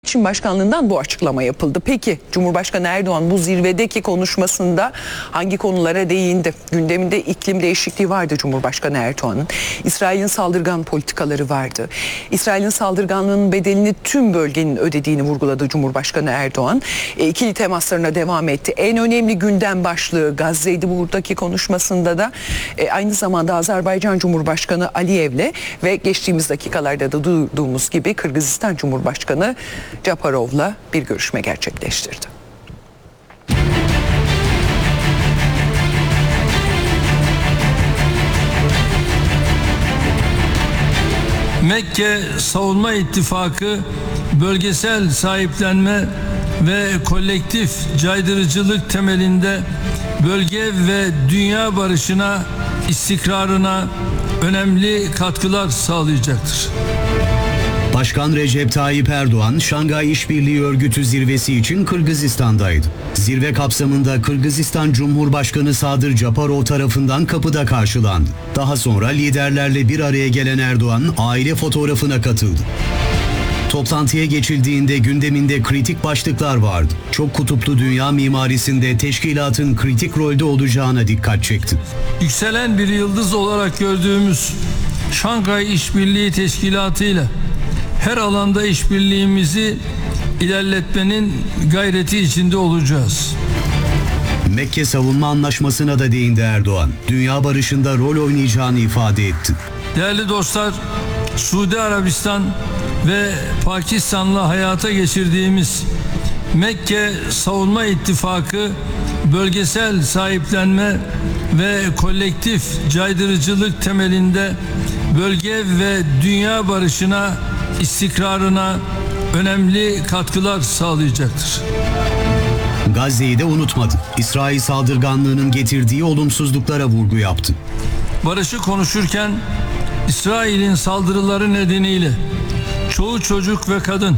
İletişim Başkanlığı'ndan bu açıklama yapıldı. Peki Cumhurbaşkanı Erdoğan bu zirvedeki konuşmasında hangi konulara değindi? Gündeminde iklim değişikliği vardı Cumhurbaşkanı Erdoğan'ın. İsrail'in saldırgan politikaları vardı. İsrail'in saldırganlığının bedelini tüm bölgenin ödediğini vurguladı Cumhurbaşkanı Erdoğan. İkili temaslarına devam etti. En önemli gündem başlığı Gazze'ydi buradaki konuşmasında da. Aynı zamanda Azerbaycan Cumhurbaşkanı Aliyev'le ve geçtiğimiz dakikalarda da duyduğumuz gibi Kırgızistan Cumhurbaşkanı Japarov'la bir görüşme gerçekleştirdi. Mekke Savunma İttifakı bölgesel sahiplenme ve kolektif caydırıcılık temelinde bölge ve dünya barışına, istikrarına önemli katkılar sağlayacaktır. Başkan Recep Tayyip Erdoğan, Şangay İşbirliği Örgütü zirvesi için Kırgızistan'daydı. Zirve kapsamında Kırgızistan Cumhurbaşkanı Sadır Japarov tarafından kapıda karşılandı. Daha sonra liderlerle bir araya gelen Erdoğan, aile fotoğrafına katıldı. Toplantıya geçildiğinde gündeminde kritik başlıklar vardı. Çok kutuplu dünya mimarisinde teşkilatın kritik rolde olacağına dikkat çekti. Yükselen bir yıldız olarak gördüğümüz Şangay İşbirliği Teşkilatı ile her alanda işbirliğimizi ilerletmenin gayreti içinde olacağız. Mekke Savunma Anlaşması'na da değindi Erdoğan. Dünya barışında rol oynayacağını ifade etti. Değerli dostlar, Suudi Arabistan ve Pakistan'la hayata geçirdiğimiz Mekke Savunma İttifakı bölgesel sahiplenme ve kolektif caydırıcılık temelinde bölge ve dünya barışına, istikrarına önemli katkılar sağlayacaktır. Gazze'yi de unutmadı. İsrail saldırganlığının getirdiği olumsuzluklara vurgu yaptı. Barışı konuşurken İsrail'in saldırıları nedeniyle çoğu çocuk ve kadın,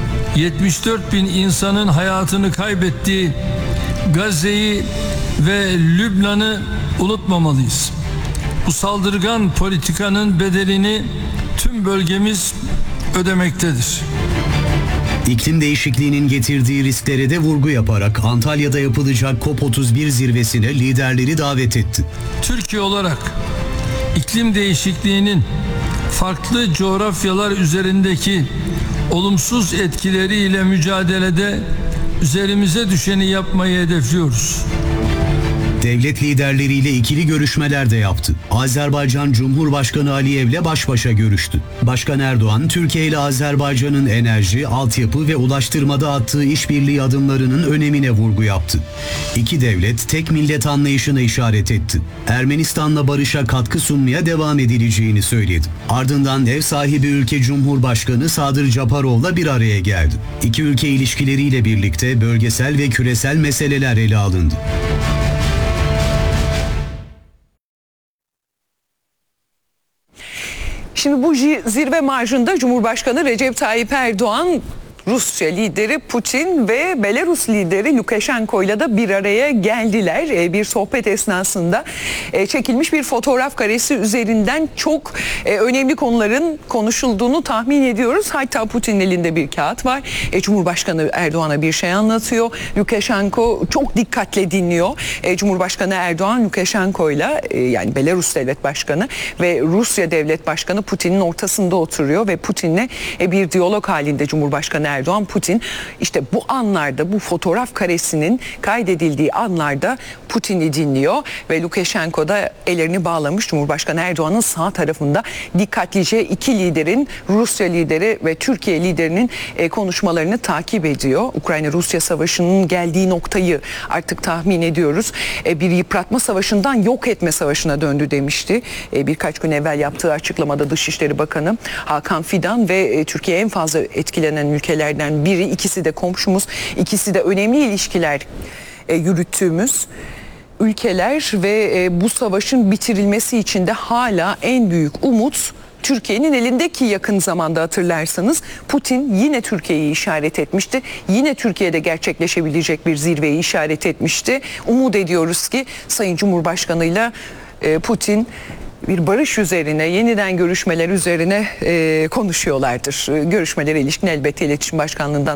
74 bin insanın hayatını kaybettiği Gazze'yi ve Lübnan'ı unutmamalıyız. Bu saldırgan politikanın bedelini tüm bölgemiz ödemektedir. İklim değişikliğinin getirdiği risklere de vurgu yaparak Antalya'da yapılacak COP31 zirvesine liderleri davet etti. Türkiye olarak iklim değişikliğinin farklı coğrafyalar üzerindeki olumsuz etkileriyle mücadelede üzerimize düşeni yapmayı hedefliyoruz. Devlet liderleriyle ikili görüşmeler de yaptı. Azerbaycan Cumhurbaşkanı Aliyev'le baş başa görüştü. Başkan Erdoğan, Türkiye ile Azerbaycan'ın enerji, altyapı ve ulaştırmada attığı işbirliği adımlarının önemine vurgu yaptı. İki devlet tek millet anlayışına işaret etti. Ermenistan'la barışa katkı sunmaya devam edileceğini söyledi. Ardından ev sahibi ülke Cumhurbaşkanı Sadır Japarov'la bir araya geldi. İki ülke ilişkileriyle birlikte bölgesel ve küresel meseleler ele alındı. Şimdi bu zirve marjında Cumhurbaşkanı Recep Tayyip Erdoğan, Rusya lideri Putin ve Belarus lideri Lukashenko ile de bir araya geldiler. Bir sohbet esnasında çekilmiş bir fotoğraf karesi üzerinden çok önemli konuların konuşulduğunu tahmin ediyoruz. Hatta Putin'in elinde bir kağıt var. Cumhurbaşkanı Erdoğan'a bir şey anlatıyor. Lukashenko çok dikkatle dinliyor. Cumhurbaşkanı Erdoğan Lukashenko ile yani Belarus Devlet Başkanı ve Rusya Devlet Başkanı Putin'in ortasında oturuyor ve Putin'le bir diyalog halinde Cumhurbaşkanı Erdoğan, Putin işte bu anlarda, bu fotoğraf karesinin kaydedildiği anlarda Putin'i dinliyor ve Lukashenko da ellerini bağlamış Cumhurbaşkanı Erdoğan'ın sağ tarafında dikkatlice iki liderin, Rusya lideri ve Türkiye liderinin konuşmalarını takip ediyor. Ukrayna-Rusya savaşının geldiği noktayı artık tahmin ediyoruz. Bir yıpratma savaşından yok etme savaşına döndü demişti. Birkaç gün evvel yaptığı açıklamada Dışişleri Bakanı Hakan Fidan ve Türkiye en fazla etkilenen ülkelerden biri, ikisi de komşumuz, ikisi de önemli ilişkiler yürüttüğümüz ülkeler ve bu savaşın bitirilmesi için de hala en büyük umut Türkiye'nin elindeki. Yakın zamanda hatırlarsanız Putin yine Türkiye'yi işaret etmişti. Yine Türkiye'de gerçekleşebilecek bir zirveyi işaret etmişti. Umut ediyoruz ki Sayın Cumhurbaşkanı'yla Putin bir barış üzerine, yeniden görüşmeler üzerine konuşuyorlardır. Görüşmelere ilişkin elbette İletişim Başkanlığı'ndan